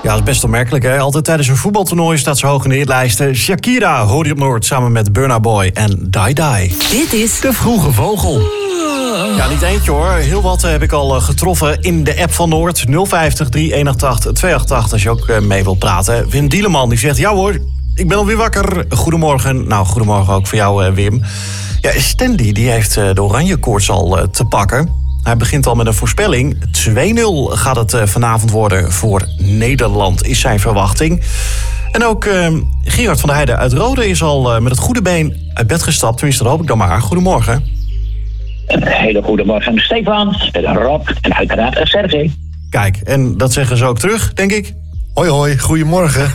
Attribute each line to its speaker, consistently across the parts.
Speaker 1: Ja, dat is best opmerkelijk, hè? Altijd tijdens een voetbaltoernooi staat ze hoog in de hitlijsten. Shakira hoor je op Noord samen met Burna Boy en Die Die.
Speaker 2: Dit is De Vroege Vogel.
Speaker 1: Ja, niet eentje hoor. Heel wat heb ik al getroffen in de app van Noord. 050 3188 288 als je ook mee wilt praten. Wim Dieleman die zegt, ja hoor, ik ben alweer wakker. Goedemorgen. Nou, goedemorgen ook voor jou, Wim. Ja, Stanley die heeft de oranje koorts al te pakken. Hij begint al met een voorspelling. 2-0 gaat het vanavond worden voor Nederland, is zijn verwachting. En ook Gerard van der Heijden uit Rode is al met het goede been uit bed gestapt. Tenminste, dat hoop ik dan maar. Goedemorgen.
Speaker 3: Een hele goede morgen, Stefan, Rob en uiteraard Sergej.
Speaker 1: Kijk, en dat zeggen ze ook terug, denk ik.
Speaker 4: Hoi, hoi, goedemorgen.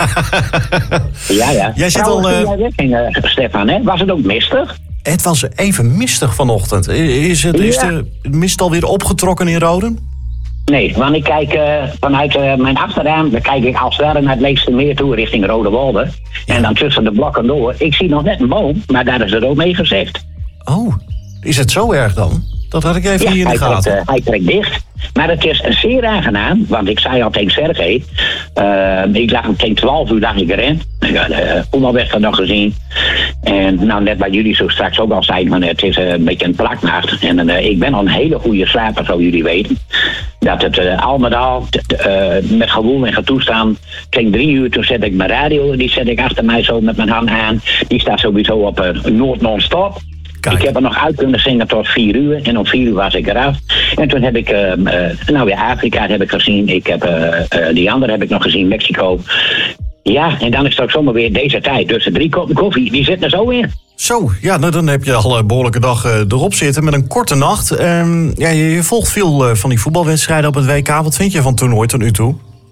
Speaker 3: Ja.
Speaker 1: Jij zit al...
Speaker 3: Toen jij wegging, Stefan, hè? Was het ook mistig?
Speaker 1: Het was even mistig vanochtend. Is de mist alweer opgetrokken in Roden?
Speaker 3: Nee, want ik kijk vanuit mijn achterraam, dan kijk ik als daar naar het Leekstermeer toe richting Rodewolde. Ja. En dan tussen de blokken door. Ik zie nog net een boom, maar daar is het ook mee gezegd.
Speaker 1: Oh, is het zo erg dan? Dat had ik even hier in de gaten.
Speaker 3: Hij trekt dicht. Maar het is zeer aangenaam, want ik zei al tegen Sergej, ik lag tegen 12 uur lag ik erin. Omweg er nog gezien. En nou, net wat jullie zo straks ook al zeiden, maar het is een beetje een plaknacht. En ik ben al een hele goede slaper, zo jullie weten. Dat het al met al, met gewoel en getoestaan, tegen 3 uur, toen zet ik mijn radio, die zet ik achter mij zo met mijn hand aan. Die staat sowieso op Noord non-stop. Kijk. Ik heb er nog uit kunnen zingen tot 4 uur. En om 4 uur was ik eraf. En toen heb ik, Afrika heb ik gezien. Ik heb, die andere heb ik nog gezien, Mexico. Ja, en dan is het ook zomaar weer deze tijd. Dus de 3 koppen koffie, die zitten er zo in.
Speaker 1: Zo, ja, nou, dan heb je al een behoorlijke dag erop zitten met een korte nacht. Ja, je volgt veel van die voetbalwedstrijden op het WK. Wat vind je van het toernooi tot nu toe?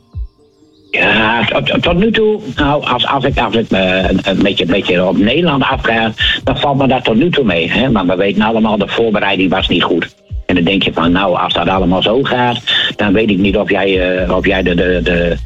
Speaker 3: Ja, tot nu toe, nou, als ik een beetje op Nederland afga, dan valt me dat tot nu toe mee. Hè? Maar we weten allemaal, de voorbereiding was niet goed. En dan denk je van, nou, als dat allemaal zo gaat, dan weet ik niet of jij de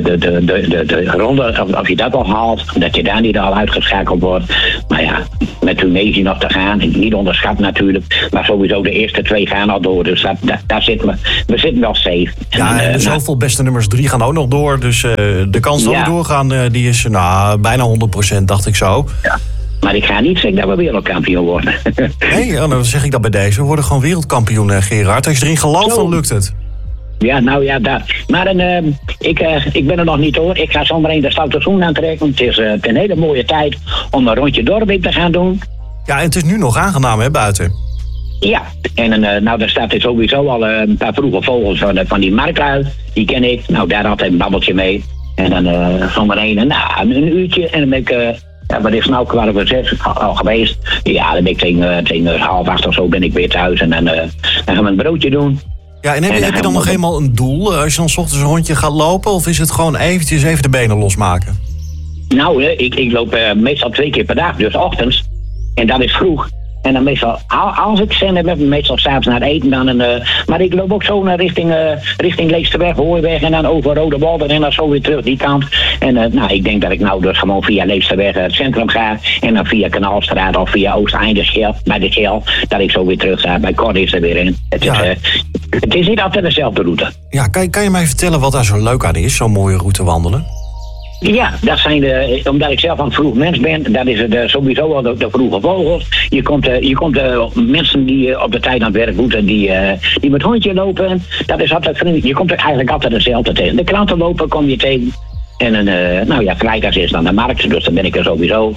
Speaker 3: ronde, of je dat al haalt, dat je daar niet al uitgeschakeld wordt. Maar ja, met Tunesië nog te gaan, niet onderschat natuurlijk, maar sowieso de eerste 2 gaan al door. Dus daar zitten we zitten wel safe.
Speaker 1: Ja, en zoveel beste nummers 3 gaan ook nog door, dus de kans dat we doorgaan, die is bijna 100%, dacht ik zo. Ja.
Speaker 3: Maar ik ga niet zeggen dat we wereldkampioen worden.
Speaker 1: Nee, dan zeg ik dat bij deze. We worden gewoon wereldkampioen, Gerard. Als je erin gelooft, dan lukt het.
Speaker 3: Ja, nou ja, daar. Maar ik ben er nog niet hoor. Ik ga zometeen de stoute schoen aantrekken. Het is een hele mooie tijd om een rondje dorp te gaan doen.
Speaker 1: Ja, en het is nu nog aangenaam, hè, buiten?
Speaker 3: Ja, en daar staat er sowieso al een paar vroege vogels van die marklui. Die ken ik. Nou, daar had ik een babbeltje mee. En dan zometeen een uurtje. En dan ben ik... Ja, maar dit is nou 6:15 al geweest. Ja, dan ben ik tegen 7:30 of zo ben ik weer thuis. En dan gaan we een broodje doen.
Speaker 1: Ja, en heb je dan nog eenmaal een doel? Als je dan 's ochtends een rondje gaat lopen? Of is het gewoon eventjes even de benen losmaken?
Speaker 3: Nou, ik loop meestal 2 keer per dag. Dus ochtends. En dat is vroeg. En dan meestal, als ik zin heb, meestal s'avonds naar het eten dan. Maar ik loop ook zo naar richting Leeksterweg, Hooiweg en dan over Rodewolde en dan zo weer terug die kant. En ik denk dat ik nou dus gewoon via Leeksterweg het centrum ga en dan via Kanaalstraat of via Oosteinde bij de Shell, dat ik zo weer terug ga. Bij Cor is er weer in. Het is niet altijd dezelfde route.
Speaker 1: Ja, kan je mij vertellen wat daar zo leuk aan is, zo'n mooie route wandelen?
Speaker 3: Ja, dat zijn omdat ik zelf een vroeg mens ben, dat is het sowieso al de vroege vogels. Je komt mensen die op de tijd aan het werk moeten, die met hondje lopen. Dat is altijd vriendelijk. Je komt er eigenlijk altijd dezelfde tegen. De klanten lopen kom je tegen. En vrijdags is dan de markt, dus dan ben ik er sowieso.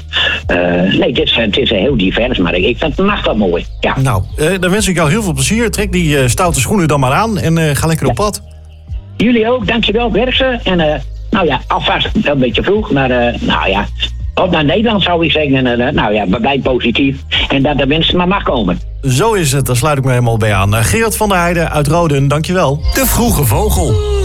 Speaker 3: Het is heel divers, maar ik vind het mag dat mooi. Ja.
Speaker 1: Nou, dan wens ik jou heel veel plezier. Trek die stoute schoenen dan maar aan en ga lekker op pad.
Speaker 3: Jullie ook, dankjewel, Berkse. En alvast een beetje vroeg, maar op naar Nederland zou ik zeggen. En we blijven positief. En dat de winst maar mag komen.
Speaker 1: Zo is het, daar sluit ik me helemaal bij aan. Gerard van der Heijden uit Roden, dankjewel.
Speaker 2: De Vroege Vogel.